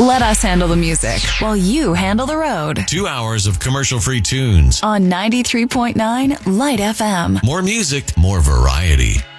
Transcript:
Let us handle the music while you handle the road. 2 hours of commercial-free tunes On 93.9 Light FM. More music, more variety.